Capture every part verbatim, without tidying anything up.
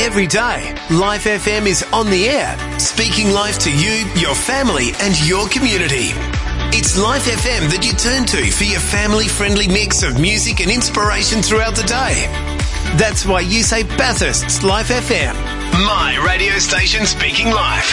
Every day, Life F M is on the air, speaking life to you, your family and your community. It's Life F M that you turn to for your family-friendly mix of music and inspiration throughout the day. That's why you say Bathurst's Life F M, my radio station speaking life.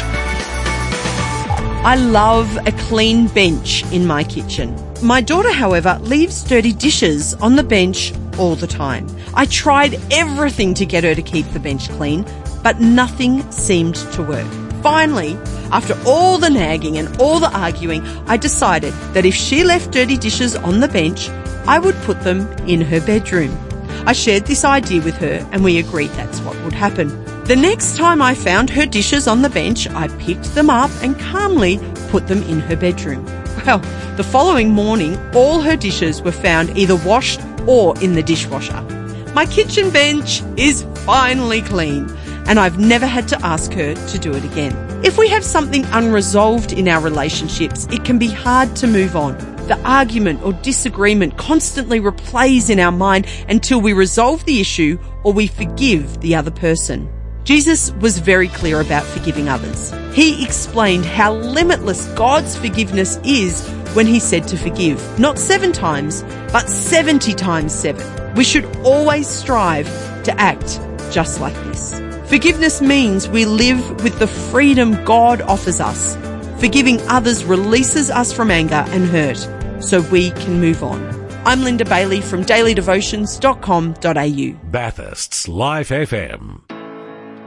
I love a clean bench in my kitchen. My daughter, however, leaves dirty dishes on the bench all the time. I tried everything to get her to keep the bench clean, but nothing seemed to work. Finally, after all the nagging and all the arguing, I decided that if she left dirty dishes on the bench, I would put them in her bedroom. I shared this idea with her and we agreed that's what would happen. The next time I found her dishes on the bench, I picked them up and calmly put them in her bedroom. Well, the following morning, all her dishes were found either washed or in the dishwasher. My kitchen bench is finally clean, and I've never had to ask her to do it again. If we have something unresolved in our relationships, it can be hard to move on. The argument or disagreement constantly replays in our mind until we resolve the issue or we forgive the other person. Jesus was very clear about forgiving others. He explained how limitless God's forgiveness is when he said to forgive, not seven times, but seventy times seven. We should always strive to act just like this. Forgiveness means we live with the freedom God offers us. Forgiving others releases us from anger and hurt so we can move on. I'm Linda Bailey from daily devotions dot com dot a u. Bathurst's Life F M.